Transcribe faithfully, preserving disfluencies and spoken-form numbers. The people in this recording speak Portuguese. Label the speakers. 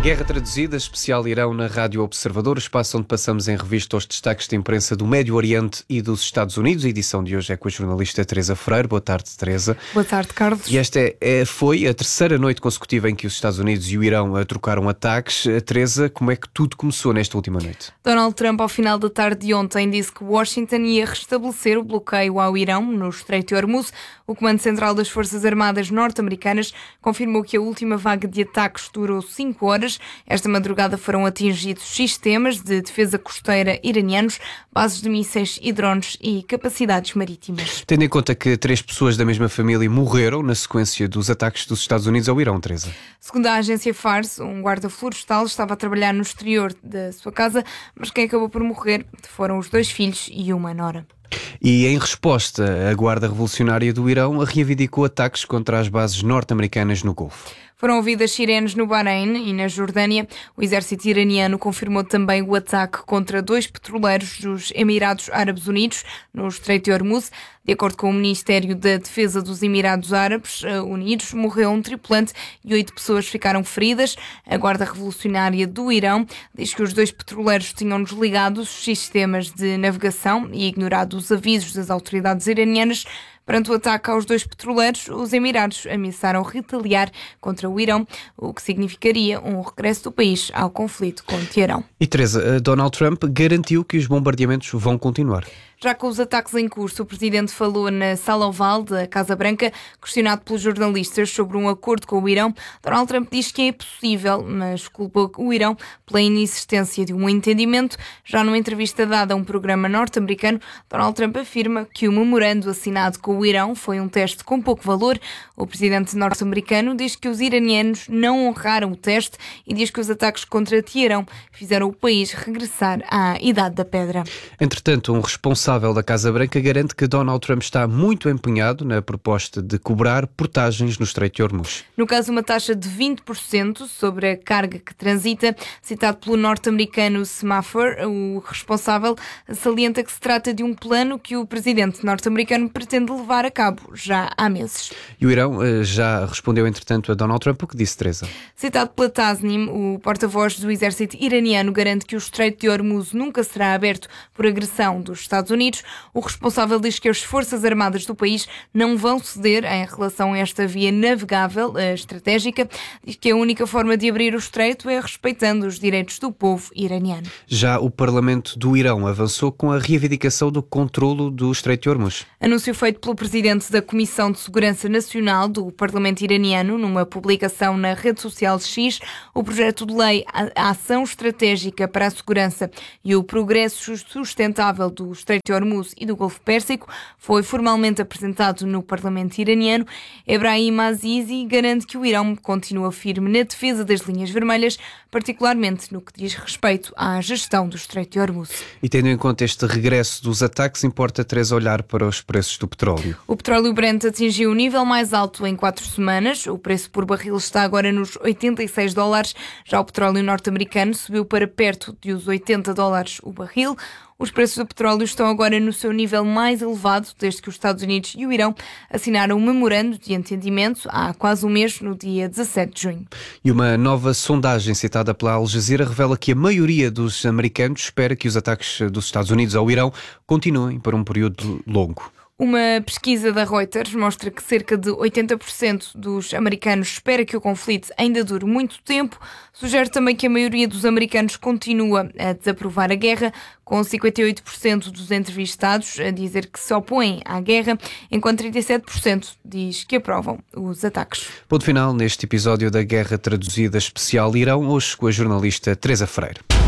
Speaker 1: Guerra Traduzida, especial Irão na Rádio Observador, espaço onde passamos em revista os destaques de imprensa do Médio Oriente e dos Estados Unidos. A edição de hoje é com a jornalista Teresa Freire. Boa tarde, Teresa.
Speaker 2: Boa tarde, Carlos.
Speaker 1: E esta é, é, foi a terceira noite consecutiva em que os Estados Unidos e o Irão trocaram ataques. Teresa, como é que tudo começou nesta última noite?
Speaker 2: Donald Trump, ao final da tarde de ontem, disse que Washington ia restabelecer o bloqueio ao Irão no Estreito de Hormuz. O Comando Central das Forças Armadas norte-americanas confirmou que a última vaga de ataques durou cinco horas. Esta madrugada foram atingidos sistemas de defesa costeira iranianos, bases de mísseis e drones e capacidades marítimas.
Speaker 1: Tendo em conta que três pessoas da mesma família morreram na sequência dos ataques dos Estados Unidos ao Irão, Teresa.
Speaker 2: Segundo a agência Fars, um guarda florestal estava a trabalhar no exterior da sua casa, mas quem acabou por morrer foram os dois filhos e uma nora.
Speaker 1: E em resposta, a Guarda Revolucionária do Irão reivindicou ataques contra as bases norte-americanas no Golfo.
Speaker 2: Foram ouvidas sirenes no Bahrein e na Jordânia. O exército iraniano confirmou também o ataque contra dois petroleiros dos Emirados Árabes Unidos, no Estreito de Hormuz. De acordo com o Ministério da Defesa dos Emirados Árabes Unidos, morreu um tripulante e oito pessoas ficaram feridas. A Guarda Revolucionária do Irão diz que os dois petroleiros tinham desligado os sistemas de navegação e ignorado os avisos das autoridades iranianas. Perante o ataque aos dois petroleiros, os Emirados ameaçaram retaliar contra o Irão, o que significaria um regresso do país ao conflito com o Teherão.
Speaker 1: E Teresa, Donald Trump garantiu que os bombardeamentos vão continuar.
Speaker 2: Já com os ataques em curso, o presidente falou na Sala Oval da Casa Branca. Questionado pelos jornalistas sobre um acordo com o Irão, Donald Trump diz que é possível, mas culpou o Irão pela inexistência de um entendimento. Já numa entrevista dada a um programa norte-americano, Donald Trump afirma que o memorando assinado com o Irão foi um teste com pouco valor. O presidente norte-americano diz que os iranianos não honraram o teste e diz que os ataques contra Teherão fizeram o país regressar à Idade da Pedra.
Speaker 1: Entretanto, um responsável da Casa Branca garante que Donald Trump está muito empenhado na proposta de cobrar portagens no Estreito de Hormuz.
Speaker 2: No caso, uma taxa de vinte por cento sobre a carga que transita. Citado pelo norte-americano Semafor, o responsável salienta que se trata de um plano que o presidente norte-americano pretende levar a cabo já há meses.
Speaker 1: E o Irão eh, já respondeu, entretanto, a Donald Trump. O que disse, Teresa?
Speaker 2: Citado pela Tasnim, o porta-voz do exército iraniano garante que o Estreito de Hormuz nunca será aberto por agressão dos Estados Unidos. O responsável diz que as Forças Armadas do país não vão ceder em relação a esta via navegável uh, estratégica. Diz que a única forma de abrir o estreito é respeitando os direitos do povo iraniano.
Speaker 1: Já o Parlamento do Irão avançou com a reivindicação do controlo do Estreito de Hormuz.
Speaker 2: Anúncio feito pelo presidente da Comissão de Segurança Nacional do Parlamento iraniano numa publicação na rede social X. O projeto de lei A Ação Estratégica para a Segurança e o Progresso Sustentável do Estreito de Hormuz e do Golfo Pérsico foi formalmente apresentado no Parlamento iraniano. Ebrahim Azizi garante que o Irão continua firme na defesa das linhas vermelhas, particularmente no que diz respeito à gestão do Estreito de Hormuz.
Speaker 1: E tendo em conta este regresso dos ataques, importa, Teresa, olhar para os preços do petróleo.
Speaker 2: O petróleo Brent atingiu o nível mais alto em quatro semanas. O preço por barril está agora nos oitenta e seis dólares. Já o petróleo norte-americano subiu para perto de os oitenta dólares o barril. Os preços do petróleo estão agora no seu nível mais elevado desde que os Estados Unidos e o Irão assinaram um memorando de entendimento há quase um mês, no dia dezassete de junho.
Speaker 1: E uma nova sondagem citada pela Al Jazeera revela que a maioria dos americanos espera que os ataques dos Estados Unidos ao Irão continuem por um período longo.
Speaker 2: Uma pesquisa da Reuters mostra que cerca de oitenta por cento dos americanos espera que o conflito ainda dure muito tempo. Sugere também que a maioria dos americanos continua a desaprovar a guerra, com cinquenta e oito por cento dos entrevistados a dizer que se opõem à guerra, enquanto trinta e sete por cento diz que aprovam os ataques.
Speaker 1: Ponto final neste episódio da Guerra Traduzida especial Irão, hoje com a jornalista Teresa Freire.